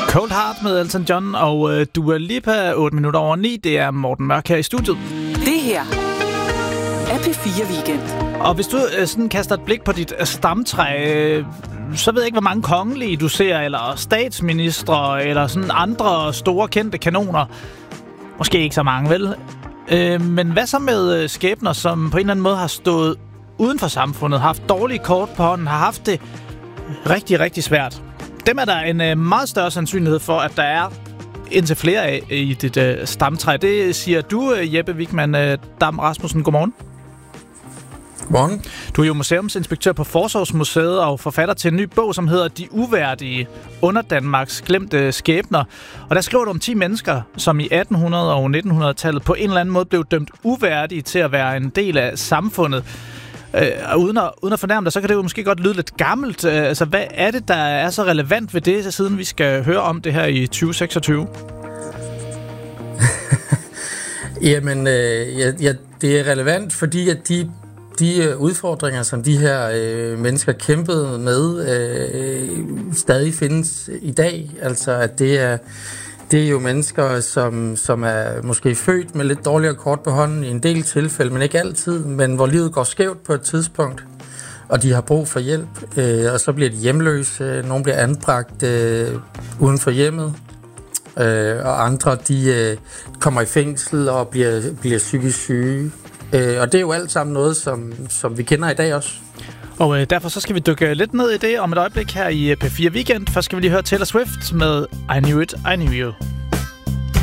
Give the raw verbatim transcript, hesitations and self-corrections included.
Cold Heart med Elton John og øh, Dua Lipa, otte minutter over ni. Det er Morten Mørk her i studiet. Det her er P fire Weekend. Og hvis du øh, sådan kaster et blik på dit øh, stamtræ, øh, så ved jeg ikke, hvor mange kongelige du ser, eller statsministre, eller sådan andre store kendte kanoner. Måske ikke så mange, vel? Øh, men hvad så med øh, skæbner, som på en eller anden måde har stået uden for samfundet, har haft dårlige kort på hånden, har haft det rigtig, rigtig svært? Dem er der en øh, meget større sandsynlighed for, at der er indtil flere af i dit øh, stamtræ. Det siger du, øh, Jeppe Wigman øh, Dam Rasmussen. Godmorgen. Godmorgen. Du er jo museumsinspektør på Forsvarsmuseet og forfatter til en ny bog, som hedder De uværdige under Danmarks glemte skæbner. Og der skriver du om ti mennesker, som i atten hundrede- og nitten hundrede-tallet på en eller anden måde blev dømt uværdige til at være en del af samfundet. Øh, og uden at, uden at fornærme dig, så kan det jo måske godt lyde lidt gammelt. Øh, altså, hvad er det, der er så relevant ved det, siden vi skal høre om det her i tyve seksogtyve? Jamen, øh, ja, ja, det er relevant, fordi at de, de udfordringer, som de her øh, mennesker kæmpede med, øh, stadig findes i dag. Altså, at det er... Det er jo mennesker, som, som er måske født med lidt dårligere kort på hånden i en del tilfælde, men ikke altid, men hvor livet går skævt på et tidspunkt, og de har brug for hjælp, øh, og så bliver de hjemløse, nogle bliver anbragt øh, uden for hjemmet, øh, og andre de øh, kommer i fængsel og bliver, bliver psykisk syge. Øh, og det er jo alt sammen noget, som, som vi kender i dag også. Og øh, derfor så skal vi dykke lidt ned i det om et øjeblik her i P fire Weekend. Først skal vi lige høre Taylor Swift med I Knew It, I Knew You.